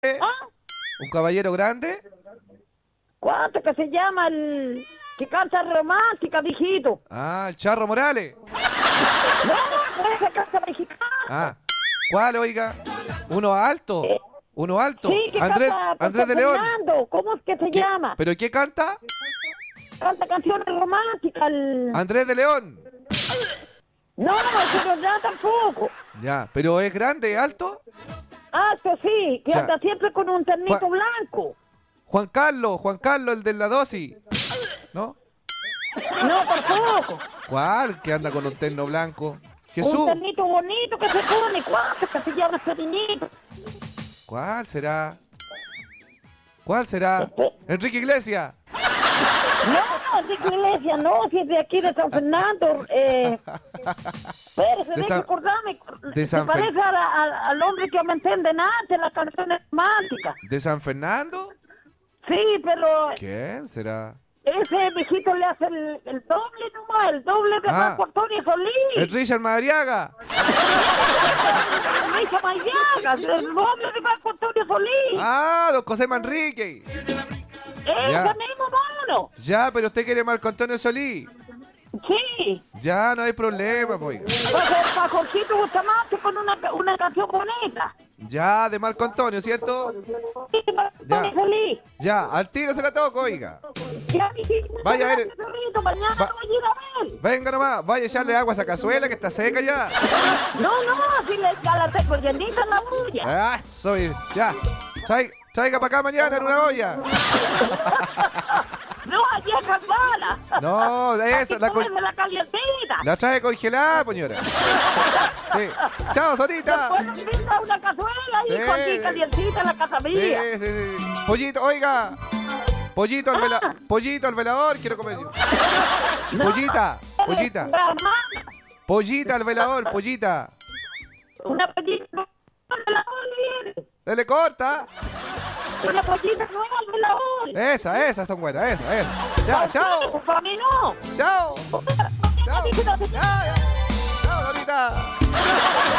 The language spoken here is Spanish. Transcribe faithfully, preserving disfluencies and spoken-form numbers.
¿Ah? ¿Un caballero grande? ¿Cuánto que se llama el que canta romántica, mijito? Ah, el Charro Morales. No, no, ese canta mexicana. Ah, ¿cuál, oiga? ¿Uno alto? Eh, ¿Uno alto? Sí, que Andrés, canta Andrés de José León. Fernando. ¿Cómo es que se ¿Qué? llama? ¿Pero qué canta? Canta canciones románticas. El... Andrés de León. No, pero ya tampoco. Ya, pero es grande, alto. Alto, sí, que O sea, anda siempre con un ternito Juan- blanco. Juan Carlos, Juan Carlos, el de la dosis. ¿No? No, tampoco. ¿Cuál? Que anda con un terno blanco. Un Jesús. ternito bonito que se pone. ¿Cuánto que se llama ese niñito? ¿Cuál será? ¿Cuál será? Este- Enrique Iglesias. No, Enrique Iglesias, no, si es de aquí de San Fernando. Eh, pero se De deja San- acordarme. de Se San Fer- parece a la- al, al hombre que me entienden antes, las canciones románticas. ¿De San Fernando? Sí, pero ¿Quién será? ese viejito le hace el, el doble nomás, el doble de Ah. Marco Antonio Solís. El Richard Madariaga. Luisa Mayagas, el doble de Marco Antonio Solís. Ah, don José Manrique. Ese ya. mismo mono. Ya, pero usted quiere Marco Antonio Solí. Sí. Ya, no hay problema, pues. Para Jorgito Bustamante con una, una canción bonita. Ya, de Marco Antonio, ¿cierto? Sí, Marco Ya. Antonio Solís. Ya, al tiro se la toco, oiga. Ya, mijito, muchas Vaya, a ver. gracias, Zorrito. Mañana Va- lo voy a ir a ver. Venga nomás, vaya a echarle agua a esa cazuela que está seca ya. No, no, si le, ya la tengo llenita en la bulla. Ah, soy. Ya. Trae- traiga para acá mañana en una olla. No, allí es Carvala. No, eso, la, co- la calientita. la trae congelada, señora. Sí. Chao, Sonita. Bueno, brinda una cazuela y Sí. con aquí calientita en la casa Sí, mía. sí, sí. Pollito, oiga. Pollito al, vela- pollito al velador, quiero comer yo. Pollita, pollita. Brahma, Pollita al velador, pollita. una pollita nueva al velador. Dele corta. Una pollita nueva al velador. Esa, esas son buenas, esa, esa. Ya, chao. Para mí no. Chao. Chao. Para mí no. Ya, ya. Chao, Sonita.